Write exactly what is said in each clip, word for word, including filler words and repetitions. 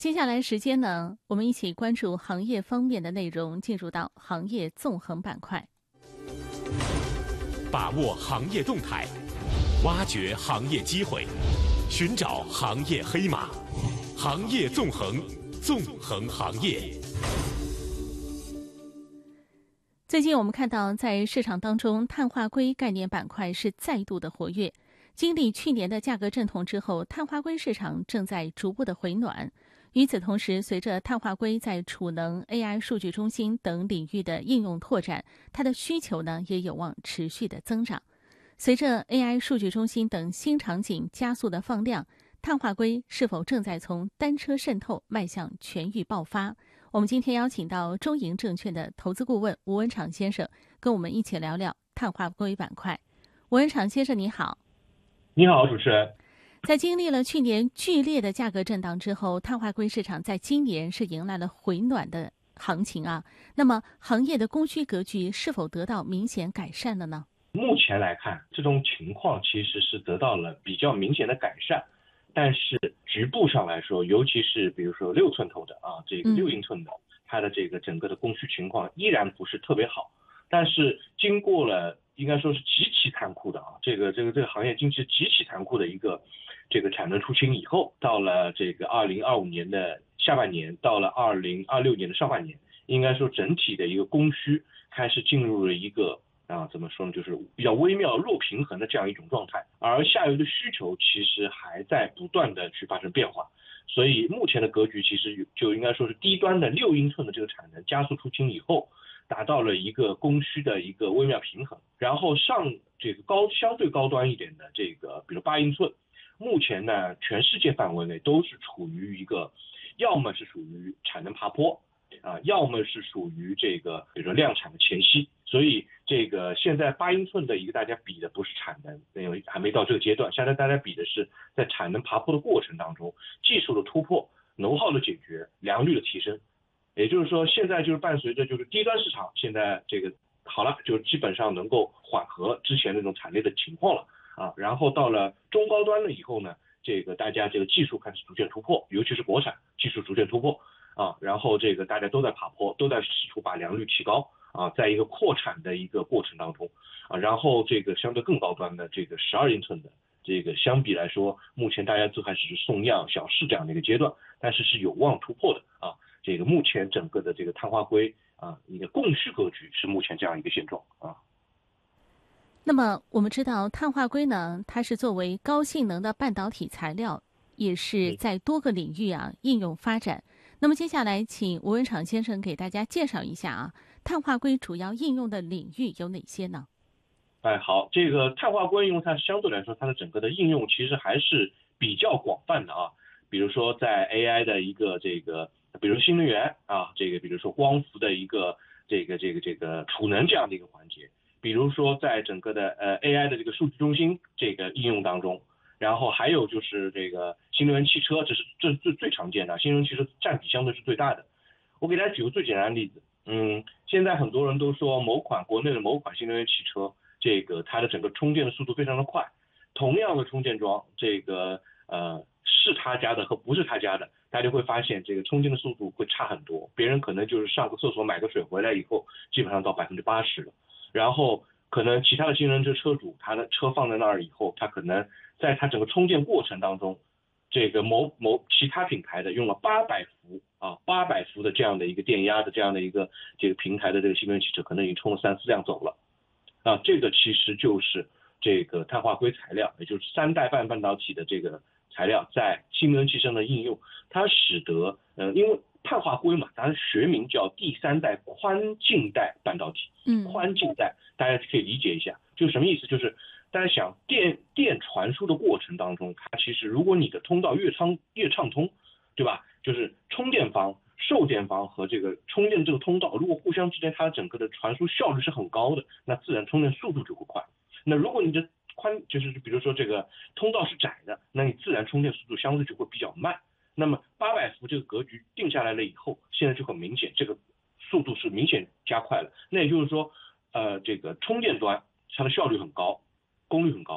接下来时间呢，我们一起关注行业方面的内容，进入到行业纵横板块。 把握行业动态，挖掘行业机会，寻找行业黑马，行业纵横，纵横行业。 最近我们看到，在市场当中，碳化硅概念板块是再度的活跃。经历去年的价格阵痛之后，碳化硅市场正在逐步的回暖。与此同时，随着碳化硅在储能、A I 数据中心等领域的应用拓展，它的需求呢也有望持续的增长。随着 A I 数据中心等新场景加速的放量，碳化硅是否正在从单车渗透迈向全域爆发？我们今天邀请到中银证券的投资顾问吴文敞先生，跟我们一起聊聊碳化硅板块。吴文敞先生你好。 你好，主持人。 在经历了去年剧烈的价格震荡之后，碳化硅市场在今年是迎来了回暖的行情啊。那么行业的供需格局是否得到明显改善了呢？ 目前来看，这种情况其实是得到了比较明显的改善，但是局部上来说，尤其是比如说六寸头的啊，这个六英寸的，它的这个整个的供需情况依然不是特别好。但是经过了应该说是极其残酷的啊，这个这个这个行业经济极其残酷的一个这个产能出清以后，到了这个二零二五年的下半年，到了二零二六年的上半年，应该说整体的一个供需开始进入了一个啊怎么说呢，就是比较微妙弱平衡的这样一种状态，而下游的需求其实还在不断的去发生变化。所以目前的格局其实就应该说是低端的六英寸的这个产能加速出清以后，达到了一个供需的一个微妙平衡，然后上这个高相对高端一点的这个，比如八英寸，目前呢全世界范围内都是处于一个，要么是属于产能爬坡啊，要么是属于这个比如说量产的前夕，所以这个现在八英寸的一个大家比的不是产能，因为还没到这个阶段，现在大家比的是在产能爬坡的过程当中，技术的突破、能耗的解决、良率的提升。也就是说，现在就是伴随着就是低端市场现在这个好了，就基本上能够缓和之前那种惨烈的情况了啊。然后到了中高端了以后呢，这个大家这个技术开始逐渐突破，尤其是国产技术逐渐突破啊。然后这个大家都在爬坡，都在试图把良率提高啊，在一个扩产的一个过程当中啊。然后这个相对更高端的这个十二英寸的。这个相比来说，目前大家都还是送样小试这样的一个阶段，但是是有望突破的啊。这个目前整个的这个碳化硅啊，一个供需格局是目前这样一个现状啊。 那么我们知道碳化硅呢，它是作为高性能的半导体材料，也是在多个领域啊应用发展。那么接下来请吴文敞先生给大家介绍一下啊，碳化硅主要应用的领域有哪些呢？ 哎，好，这个碳化硅，因为它相对来说它的整个的应用其实还是比较广泛的啊。比如说在 A I 的一个这个，比如新能源啊，这个比如说光伏的一个这个这个这个储能这样的一个环节，比如说在整个的呃 A I 的这个数据中心这个应用当中，然后还有就是这个新能源汽车，这是这是最最常见的，新能源汽车占比相对是最大的。我给大家举个最简单的例子，嗯，现在很多人都说某款国内的某款新能源汽车。这个它的整个充电的速度非常的快，同样的充电桩，这个呃是他家的和不是他家的，大家会发现这个充电的速度会差很多。别人可能就是上个厕所买个水回来以后，基本上到百分之八十了。然后可能其他的新能源车车主，他的车放在那儿以后，他可能在他整个充电过程当中，这个某某其他品牌的用了八百伏啊八百伏的这样的一个电压的这样的一个这个平台的这个新能源汽车，可能已经充了三四辆走了。啊，这个其实就是这个碳化硅材料，也就是三代半半导体的这个材料在新能源汽车的应用，它使得呃，因为碳化硅嘛，它学名叫第三代宽径带半导体。 嗯， 宽径带大家可以理解一下，就是什么意思？就是大家想电电传输的过程当中，它其实如果你的通道越畅越畅通，对吧？就是充电方。受电方和这个充电这个通道，如果互相之间它整个的传输效率是很高的，那自然充电速度就会快。那如果你的宽就是比如说这个通道是窄的，那你自然充电速度相对就会比较慢。那么八百伏这个格局定下来了以后，现在就很明显，这个速度是明显加快了。那也就是说，呃，这个充电端它的效率很高，功率很高，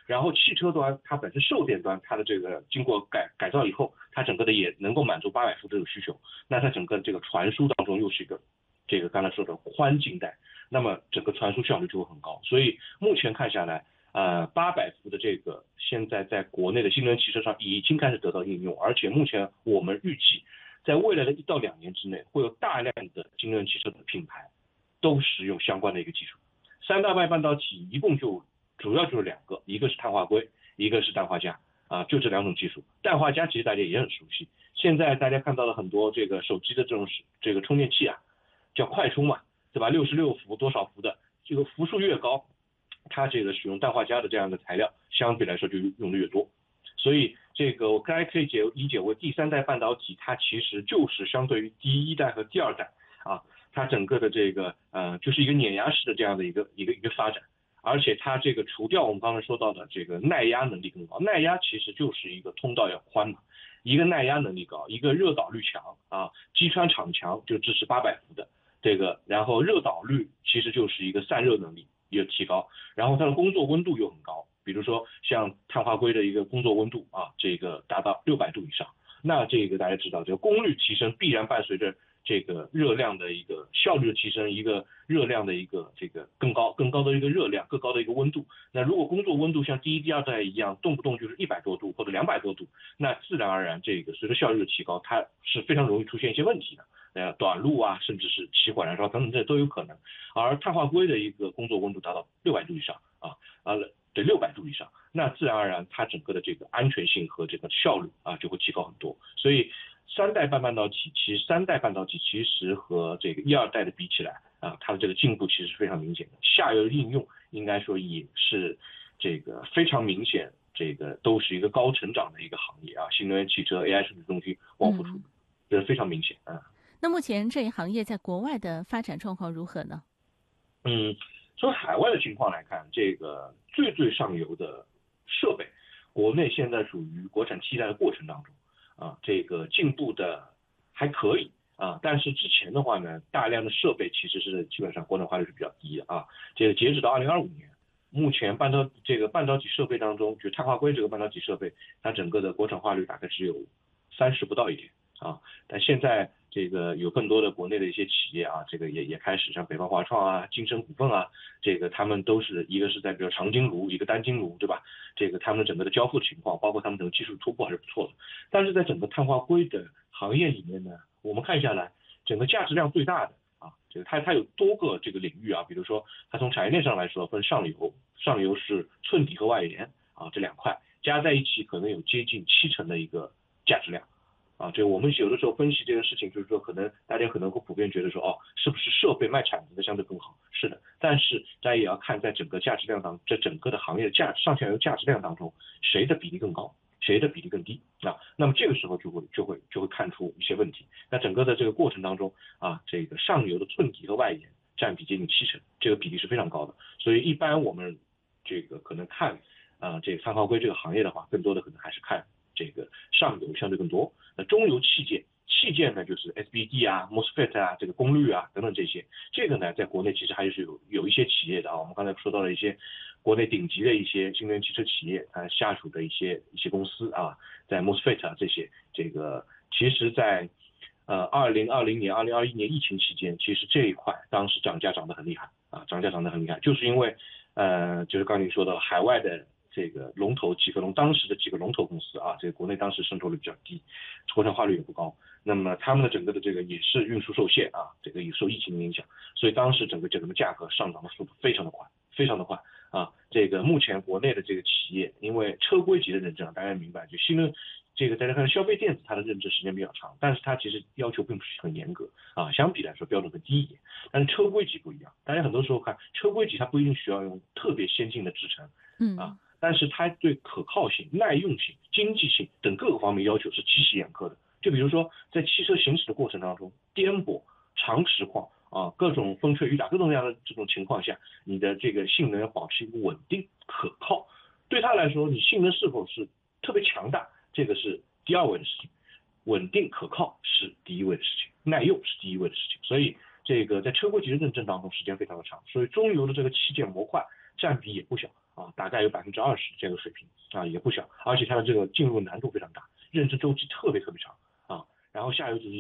然后汽车端它本身售电端它的这个经过改改造以后，它整个的也能够满足八百伏这个需求，那它整个这个传输当中又是一个这个刚才说的宽径带，那么整个传输效率就会很高。所以目前看下来，呃，八百伏的这个现在在国内的新能源汽车上已经开始得到应用，而且目前我们预计在未来的一到两年之内，会有大量的新能源汽车的品牌都使用相关的一个技术。三大脉半导体一共就主要就是两个，一个是碳化硅，一个是氮化镓啊，就这两种技术。氮化镓其实大家也很熟悉，现在大家看到了很多这个手机的这种这个充电器啊，叫快充嘛，对吧？六十六伏多少伏的，这个伏数越高，它这个使用氮化镓的这样的材料，相对来说就用的越多。所以这个我刚才可以解理解为第三代半导体，它其实就是相对于第一代和第二代啊，它整个的这个呃就是一个碾压式的这样的一个一个一个发展。而且它这个除掉我们刚才说到的这个耐压能力更高，耐压其实就是一个通道要宽嘛，一个耐压能力高，一个热导率强啊，击穿场强就支持八百伏的这个，然后热导率其实就是一个散热能力也提高，然后它的工作温度又很高，比如说像碳化硅的一个工作温度啊，这个达到六百度以上，那这个大家知道，这个功率提升必然伴随着这个热量的一个效率的提升，一个热量的一个这个更高更高的一个热量，更高的一个温度。那如果工作温度像第一、第二代一样，动不动就是一百多度或者两百多度，那自然而然这个随着效率的提高，它是非常容易出现一些问题的，呃，短路啊，甚至是起火燃烧等等这都有可能。而碳化硅的一个工作温度达到六百度以上啊啊对六百度以上，那自然而然它整个的这个安全性和这个效率啊就会提高很多。所以三代半半导体，其实三代半导体其实和这个一二代的比起来啊，它的这个进步其实是非常明显的。下游应用应该说也是这个非常明显，这个都是一个高成长的一个行业啊。新能源汽车 A I 数据中心往复出，嗯、这是非常明显啊。 那目前这一行业在国外的发展状况如何呢？ 嗯，从海外的情况来看，这个最最上游的设备，国内现在属于国产替代的过程当中。啊，这个进步的还可以啊，但是之前的话呢，大量的设备其实是基本上国产化率是比较低的啊。这个截止到二零二五年，目前半导这个半导体设备当中，就碳化硅这个半导体设备，它整个的国产化率大概只有三十不到一点啊。但现在这个有更多的国内的一些企业啊，这个也也开始像北方华创啊、金升股份啊，这个他们都是一个是在比如长晶炉，一个单晶炉，对吧？这个他们整个的交付情况，包括他们整个技术突破还是不错的。但是在整个碳化硅的行业里面呢，我们看下来，整个价值量最大的啊，这个它它有多个这个领域啊，比如说它从产业链上来说分上游，上游是寸底和外延啊这两块加在一起可能有接近七成的一个价值量。啊，这个我们有的时候分析这个事情，就是说可能大家可能会普遍觉得说，哦，是不是设备卖铲子的相对更好？是的，但是大家也要看在整个价值量当，这整个的行业的价上下游价值量当中，谁的比例更高，谁的比例更低啊？那么这个时候就会就会就会看出一些问题。那整个的这个过程当中啊，这个上游的寸底和外延占比接近七成，这个比例是非常高的。所以一般我们这个可能看啊，这个碳化硅这个行业的话，更多的可能还是看这个上游相对更多。那中游器件，器件呢就是 S B D 啊、MOSFET 啊、这个功率啊等等这些，这个呢在国内其实还是有有一些企业的啊。我们刚才说到了一些国内顶级的一些新能源汽车企业，它下属的一些一些公司啊，在 MOSFET 啊这些，这个其实在呃二零二零年、二零二一年疫情期间，其实这一块当时涨价涨得很厉害啊，涨价涨得很厉害，就是因为呃就是刚才你说的海外的。这个龙头几个龙当时的几个龙头公司啊，这个国内当时渗透率比较低，国产化率也不高，那么他们的整个的这个也是运输受限啊，这个也受疫情的影响，所以当时整个整个价格上涨的速度非常的快，非常的快啊。这个目前国内的这个企业，因为车规级的认证，大家明白，就新的这个大家看消费电子，它的认证时间比较长，但是它其实要求并不是很严格啊，相比来说标准更低一点。但是车规级不一样，大家很多时候看车规级，它不一定需要用特别先进的制程，嗯啊。但是它对可靠性、耐用性、经济性等各个方面要求是极其严苛的。就比如说，在汽车行驶的过程当中，颠簸、长实况啊，各种风吹雨打、各种各样的这种情况下，你的这个性能要保持一个稳定、可靠。对它来说，你性能是否是特别强大，这个是第二位的事情；稳定可靠是第一位的事情，耐用是第一位的事情。所以，这个在车规级的认证当中，时间非常的长，所以中游的这个器件模块占比也不小。 啊，大概有百分之二十这个水平啊，也不小，而且它的这个进入难度非常大，认知周期特别特别长啊。然后下游主机